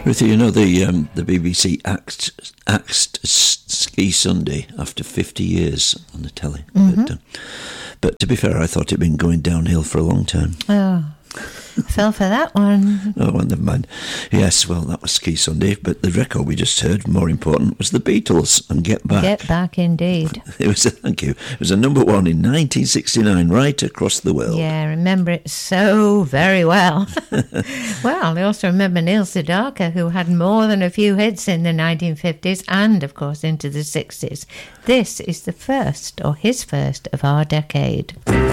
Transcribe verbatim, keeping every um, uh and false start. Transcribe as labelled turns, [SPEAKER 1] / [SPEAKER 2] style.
[SPEAKER 1] Ruthie, you know the um, the B B C axed, axed Ski Sunday after fifty years on the telly.
[SPEAKER 2] Mm-hmm.
[SPEAKER 1] But, uh, but to be fair, I thought it'd been going downhill for a long time.
[SPEAKER 2] Oh, fell for that one.
[SPEAKER 1] Oh, well, never mind. Yes, well, that was Ski Sunday, but the record we just heard, more important, was the Beatles and Get Back.
[SPEAKER 2] Get Back, indeed.
[SPEAKER 1] It was a, thank you. It was a number one in nineteen sixty-nine, right across the world.
[SPEAKER 2] Yeah, I remember it so very well. Well, I also remember Neil Sedaka, who had more than a few hits in the nineteen fifties and, of course, into the sixties. This is the first, or his first, of our decade.